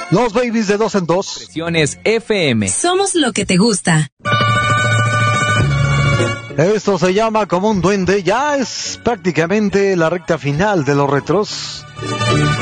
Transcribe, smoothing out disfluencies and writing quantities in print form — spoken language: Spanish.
Los Babies de 2 en 2. Presiones FM. Somos lo que te gusta. Esto se llama Como un duende. Ya es prácticamente la recta final de los retros.